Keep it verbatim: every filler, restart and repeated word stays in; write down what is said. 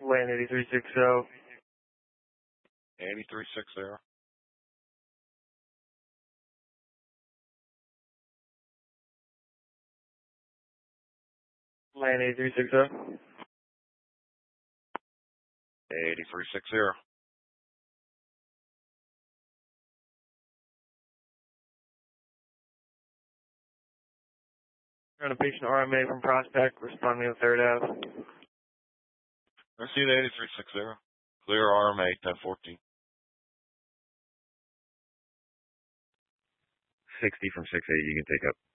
Land eighty-three sixty. eighty-three sixty. Land eighty-three sixty. eighty-three sixty. On a patient R M A from Prospect, responding to third Ave. Received eighty-three sixty. Clear R M A ten fourteen. sixty from six eight, you can take up.